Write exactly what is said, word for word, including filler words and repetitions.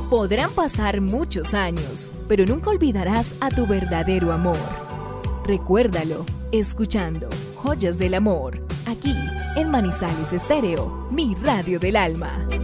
Podrán pasar muchos años, pero nunca olvidarás a tu verdadero amor. Recuérdalo, escuchando Joyas del Amor, aquí en Manizales Estéreo, mi radio del alma.